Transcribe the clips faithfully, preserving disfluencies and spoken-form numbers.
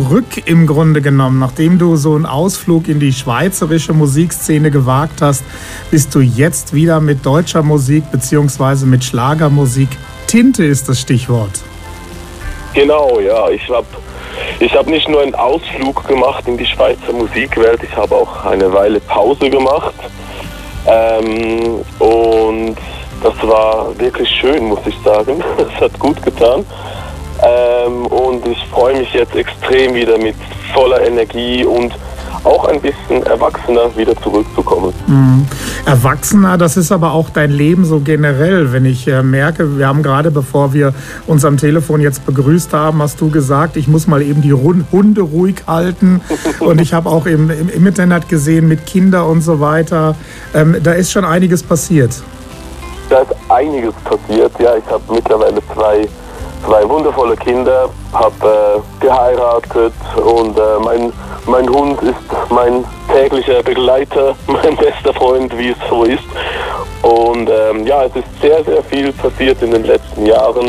zurück im Grunde genommen. Nachdem du so einen Ausflug in die schweizerische Musikszene gewagt hast, bist du jetzt wieder mit deutscher Musik bzw. mit Schlagermusik. Tinte ist das Stichwort. Genau, ja. Ich habe ich hab nicht nur einen Ausflug gemacht in die Schweizer Musikwelt, ich habe auch eine Weile Pause gemacht. Ähm, und das war wirklich schön, muss ich sagen. Es hat gut getan. Ähm, und ich freue mich jetzt extrem wieder mit voller Energie und auch ein bisschen erwachsener wieder zurückzukommen. Mhm. Erwachsener, das ist aber auch dein Leben so generell. Wenn ich äh, merke, wir haben gerade, bevor wir uns am Telefon jetzt begrüßt haben, hast du gesagt, ich muss mal eben die Hunde ruhig halten. Und ich habe auch im, im, im Internet gesehen mit Kindern und so weiter. Ähm, da ist schon einiges passiert. Da ist einiges passiert, ja. Ich habe mittlerweile zwei, zwei wundervolle Kinder, habe äh, geheiratet und äh, mein, mein Hund ist mein täglicher Begleiter, mein bester Freund, wie es so ist. Und ähm, ja, es ist sehr, sehr viel passiert in den letzten Jahren.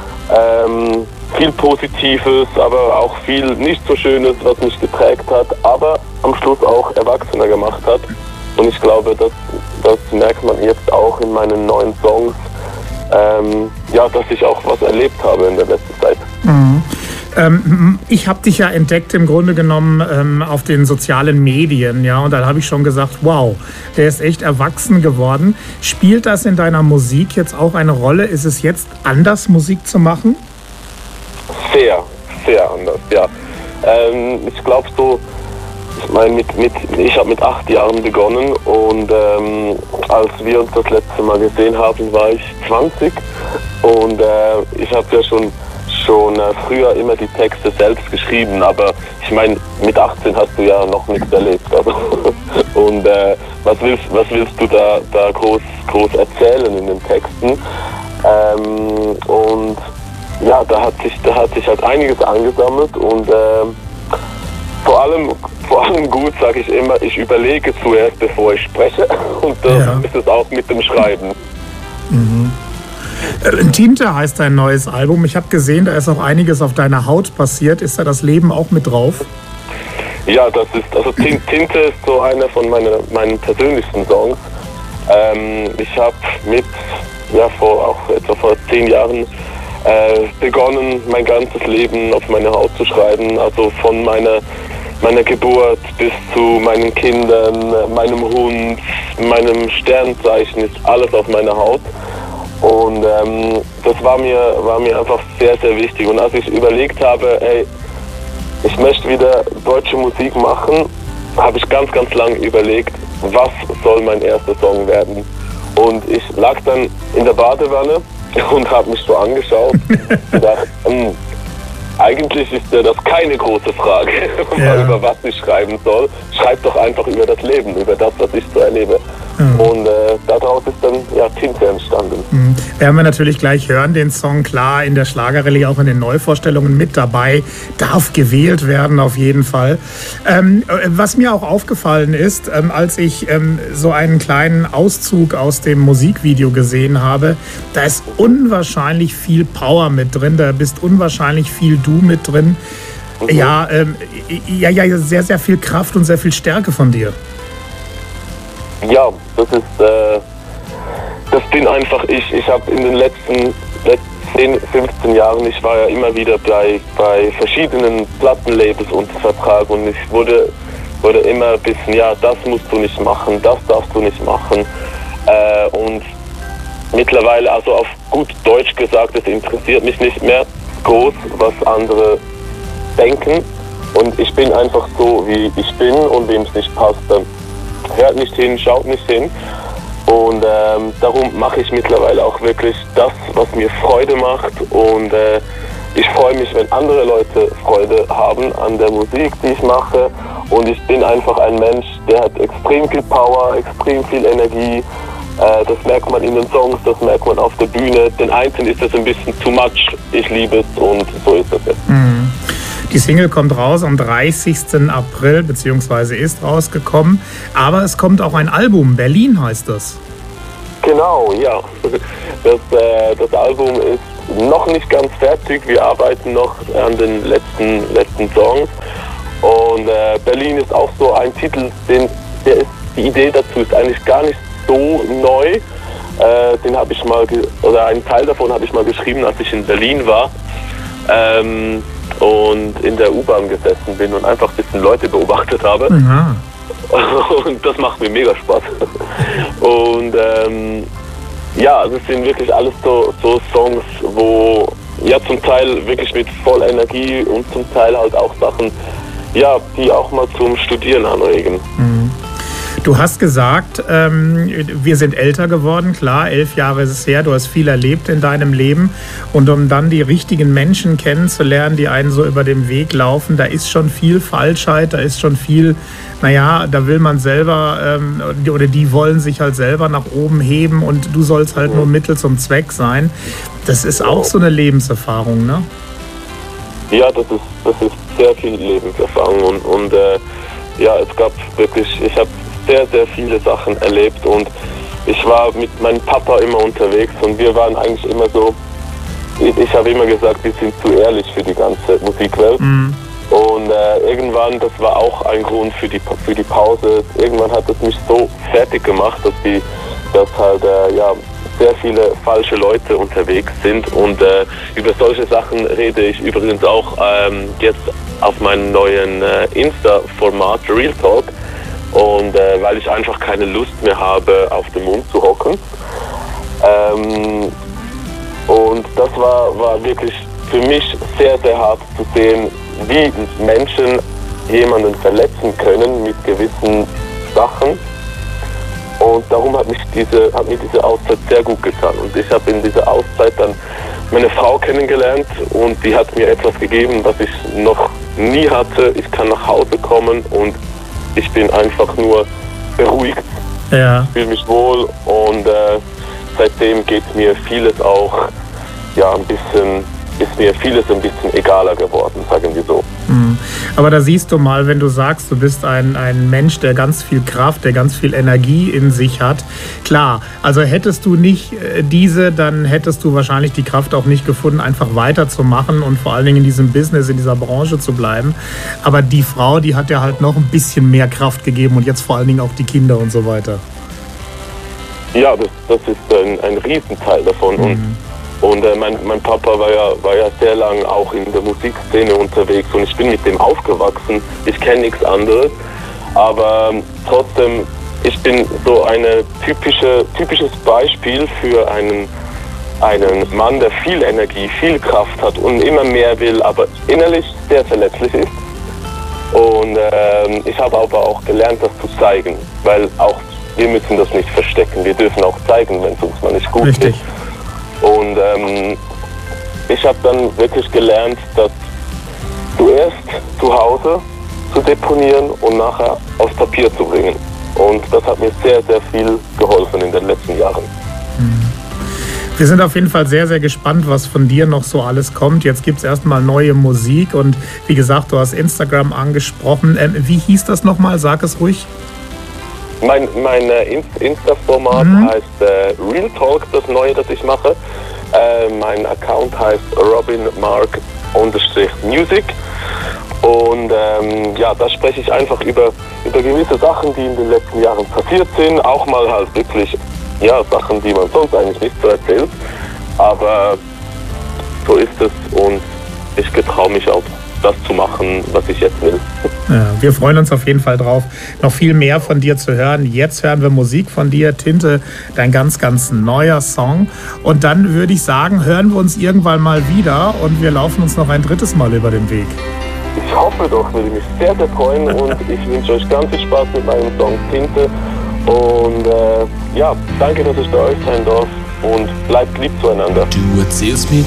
Ähm, viel Positives, aber auch viel nicht so Schönes, was mich geprägt hat, aber am Schluss auch erwachsener gemacht hat. Und ich glaube, das, das merkt man jetzt auch in meinen neuen Songs, ähm, ja, dass ich auch was erlebt habe in der letzten Zeit. Mhm. Ähm, ich habe dich ja entdeckt im Grunde genommen ähm, auf den sozialen Medien, ja, und dann habe ich schon gesagt, wow, der ist echt erwachsen geworden. Spielt das in deiner Musik jetzt auch eine Rolle? Ist es jetzt anders, Musik zu machen? Sehr, sehr anders, ja. Ähm, ich glaube so, ich meine, mit, mit, ich habe mit acht Jahren begonnen und ähm, als wir uns das letzte Mal gesehen haben, war ich zwanzig und äh, ich habe ja schon, schon äh, früher immer die Texte selbst geschrieben, aber ich meine, mit achtzehn hast du ja noch nichts erlebt. Also. Und äh, was, willst, was willst du da, da groß, groß erzählen in den Texten? Ähm, und ja, da hat sich, da hat sich halt einiges angesammelt und äh, vor allem, vor allem gut, sage ich immer, ich überlege zuerst, bevor ich spreche und das ja. ist es auch mit dem Schreiben. Mhm. Äh, Tinte heißt dein neues Album. Ich habe gesehen, da ist auch einiges auf deiner Haut passiert. Ist da das Leben auch mit drauf? Ja, das ist, also Tinte ist so einer von meine, meinen persönlichsten Songs. Ähm, ich habe mit, ja, vor, auch etwa vor zehn Jahren äh, begonnen, mein ganzes Leben auf meine Haut zu schreiben. Also von meiner meiner Geburt bis zu meinen Kindern, meinem Hund, meinem Sternzeichen ist alles auf meiner Haut. Und ähm, das war mir, war mir einfach sehr, sehr wichtig. Und als ich überlegt habe, ey, ich möchte wieder deutsche Musik machen, habe ich ganz, ganz lange überlegt, was soll mein erster Song werden. Und ich lag dann in der Badewanne und habe mich so angeschaut und gedacht, hm, eigentlich ist ja das keine große Frage, ja. über was ich schreiben soll. Schreib doch einfach über das Leben, über das, was ich so erlebe. Mhm. Und äh, daraus ist dann ja Tinte entstanden. Mhm. Werden wir natürlich gleich hören, den Song, klar, in der Schlagerrallye, auch in den Neuvorstellungen mit dabei. Darf gewählt werden, auf jeden Fall. Ähm, was mir auch aufgefallen ist, ähm, als ich ähm, so einen kleinen Auszug aus dem Musikvideo gesehen habe, da ist unwahrscheinlich viel Power mit drin, da bist unwahrscheinlich viel du mit drin. Mhm. Ja, ähm, ja, ja, sehr, sehr viel Kraft und sehr viel Stärke von dir. Ja, das ist, äh, das bin einfach ich. Ich habe in den letzten, letzten zehn, fünfzehn Jahren, ich war ja immer wieder bei, bei verschiedenen Plattenlabels unter Vertrag und ich wurde, wurde immer ein bisschen, ja, das musst du nicht machen, das darfst du nicht machen. Äh, und mittlerweile, also auf gut Deutsch gesagt, es interessiert mich nicht mehr groß, was andere denken. Und ich bin einfach so, wie ich bin und wem es nicht passt, dann hört nicht hin, schaut nicht hin. Und ähm, darum mache ich mittlerweile auch wirklich das, was mir Freude macht. Und äh, ich freue mich, wenn andere Leute Freude haben an der Musik, die ich mache. Und ich bin einfach ein Mensch, der hat extrem viel Power, extrem viel Energie. Äh, das merkt man in den Songs, das merkt man auf der Bühne. Den Einzelnen ist das ein bisschen too much. Ich liebe es und so ist das jetzt. Mhm. Die Single kommt raus am dreißigsten April, beziehungsweise ist rausgekommen. Aber es kommt auch ein Album, Berlin heißt das. Genau, ja. Das, äh, das Album ist noch nicht ganz fertig. Wir arbeiten noch an den letzten, letzten Songs. Und äh, Berlin ist auch so ein Titel, den, der ist, die Idee dazu ist eigentlich gar nicht so neu. Äh, den habe ich mal, oder einen Teil davon habe ich mal geschrieben, als ich in Berlin war. Ähm, und in der U-Bahn gesessen bin und einfach ein bisschen Leute beobachtet habe. Mhm. Und das macht mir mega Spaß. Und ähm, ja, also es sind wirklich alles so, so Songs, wo ja zum Teil wirklich mit voller Energie und zum Teil halt auch Sachen, ja, die auch mal zum Studieren anregen. Mhm. Du hast gesagt, ähm, wir sind älter geworden, klar, elf Jahre ist es her, du hast viel erlebt in deinem Leben und um dann die richtigen Menschen kennenzulernen, die einen so über den Weg laufen, da ist schon viel Falschheit, da ist schon viel, naja, da will man selber ähm, oder die wollen sich halt selber nach oben heben und du sollst halt nur Mittel zum Zweck sein. Das ist auch so eine Lebenserfahrung, ne? Ja, das ist, das ist sehr viel Lebenserfahrung und, und äh, ja, es gab wirklich, ich habe sehr, sehr viele Sachen erlebt und ich war mit meinem Papa immer unterwegs und wir waren eigentlich immer so, ich, ich habe immer gesagt, wir sind zu ehrlich für die ganze Musikwelt. Mhm. Und äh, irgendwann, das war auch ein Grund für die, für die Pause, irgendwann hat es mich so fertig gemacht, dass, die, dass halt äh, ja, sehr viele falsche Leute unterwegs sind und äh, über solche Sachen rede ich übrigens auch ähm, jetzt auf meinem neuen äh, Insta-Format Real Talk. Und äh, weil ich einfach keine Lust mehr habe, auf dem Mund zu hocken. Ähm, und das war, war wirklich für mich sehr, sehr hart zu sehen, wie Menschen jemanden verletzen können mit gewissen Sachen. Und darum hat, mich diese, hat mir diese Auszeit sehr gut getan. Und ich habe in dieser Auszeit dann meine Frau kennengelernt und die hat mir etwas gegeben, was ich noch nie hatte. Ich kann nach Hause kommen und ich bin einfach nur beruhigt, ja. Fühle mich wohl und äh, seitdem geht mir vieles auch, ja, ein bisschen, ist mir vieles ein bisschen egaler geworden, sagen wir so. Mhm. Aber da siehst du mal, wenn du sagst, du bist ein, ein Mensch, der ganz viel Kraft, der ganz viel Energie in sich hat. Klar, also hättest du nicht diese, dann hättest du wahrscheinlich die Kraft auch nicht gefunden, einfach weiterzumachen und vor allen Dingen in diesem Business, in dieser Branche zu bleiben. Aber die Frau, die hat ja halt noch ein bisschen mehr Kraft gegeben und jetzt vor allen Dingen auch die Kinder und so weiter. Ja, das, das ist ein, ein Riesenteil davon. Mhm. Und Und äh, mein, mein Papa war ja, war ja sehr lange auch in der Musikszene unterwegs und ich bin mit dem aufgewachsen. Ich kenne nichts anderes, aber ähm, trotzdem, ich bin so ein typische, typisches Beispiel für einen, einen Mann, der viel Energie, viel Kraft hat und immer mehr will, aber innerlich sehr verletzlich ist. Und äh, ich habe aber auch gelernt, das zu zeigen, weil auch wir müssen das nicht verstecken. Wir dürfen auch zeigen, wenn es uns mal nicht gut Richtig. geht. Und ähm, ich habe dann wirklich gelernt, das zuerst zu Hause zu deponieren und nachher aufs Papier zu bringen. Und das hat mir sehr, sehr viel geholfen in den letzten Jahren. Wir sind auf jeden Fall sehr, sehr gespannt, was von dir noch so alles kommt. Jetzt gibt es erstmal neue Musik und wie gesagt, du hast Instagram angesprochen. Ähm, wie hieß das nochmal? Sag es ruhig. Mein, mein äh, Insta-Format mhm. heißt äh, Real Talk, das Neue, das ich mache. Äh, mein Account heißt robinmark-music. Und ähm, ja, da spreche ich einfach über, über gewisse Sachen, die in den letzten Jahren passiert sind. Auch mal halt wirklich ja, Sachen, die man sonst eigentlich nicht so erzählt. Aber so ist es und ich getraue mich auch, das zu machen, was ich jetzt will. Ja, wir freuen uns auf jeden Fall drauf, noch viel mehr von dir zu hören. Jetzt hören wir Musik von dir, Tinte, dein ganz, ganz neuer Song. Und dann würde ich sagen, hören wir uns irgendwann mal wieder und wir laufen uns noch ein drittes Mal über den Weg. Ich hoffe doch, würde mich sehr, sehr freuen und ich wünsche euch ganz viel Spaß mit meinem Song Tinte. Und äh, ja, danke, dass ich bei euch sein darf und bleibt lieb zueinander. Du erzählst mir